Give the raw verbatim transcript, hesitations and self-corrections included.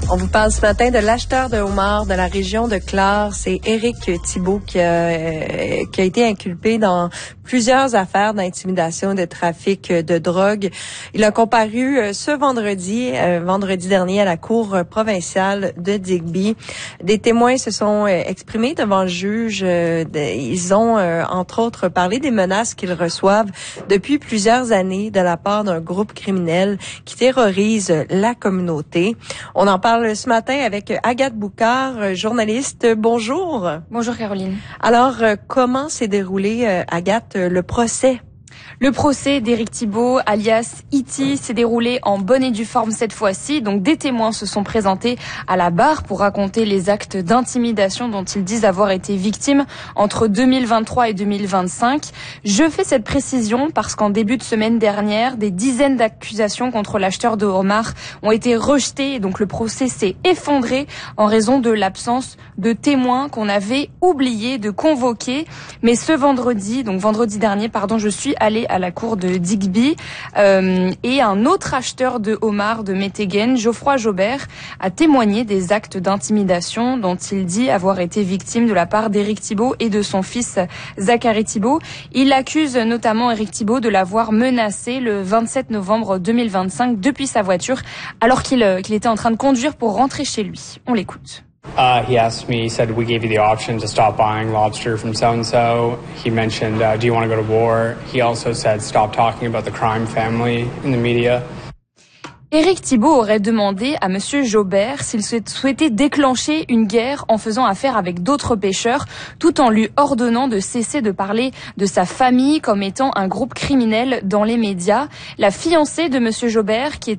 On vous parle ce matin de l'acheteur de homards de la région de Clare. C'est Éric Thibault qui a, euh, qui a été inculpé dans plusieurs affaires d'intimidation et de trafic de drogue. Il a comparu euh, ce vendredi, euh, vendredi dernier, à la cour provinciale de Digby. Des témoins se sont euh, exprimés devant le juge. Euh, de, ils ont, euh, entre autres, parlé des menaces qu'ils reçoivent depuis plusieurs années de la part d'un groupe criminel qui terrorise la communauté. On en parle ce matin avec Agathe Boucard, journaliste. Bonjour. Bonjour Caroline. Alors, comment s'est déroulé, Agathe, le procès? Le procès d'Éric Thibault, alias Iti, s'est déroulé en bonne et due forme cette fois-ci. Donc, des témoins se sont présentés à la barre pour raconter les actes d'intimidation dont ils disent avoir été victimes entre deux mille vingt-trois et deux mille vingt-cinq. Je fais cette précision parce qu'en début de semaine dernière, des dizaines d'accusations contre l'acheteur de homards ont été rejetées. Et donc, le procès s'est effondré en raison de l'absence de témoins qu'on avait oublié de convoquer. Mais ce vendredi, donc vendredi dernier, pardon, je suis allée à la cour de Digby euh, et un autre acheteur de homards de Métégen, Geoffroy Jobert, a témoigné des actes d'intimidation dont il dit avoir été victime de la part d'Éric Thibault et de son fils Zachary Thibault. Il accuse notamment Éric Thibault de l'avoir menacé le vingt-sept novembre deux mille vingt-cinq depuis sa voiture alors qu'il euh, qu'il était en train de conduire pour rentrer chez lui. On l'écoute. Uh, he asked me, he said, we gave you the option to stop buying lobster from so-and-so. He mentioned, uh, do you want to go to war? He also said, stop talking about the crime family in the media. Éric Thibault aurait demandé à Monsieur Jobert s'il souhaitait déclencher une guerre en faisant affaire avec d'autres pêcheurs, tout en lui ordonnant de cesser de parler de sa famille comme étant un groupe criminel dans les médias. La fiancée de Monsieur Jobert, qui est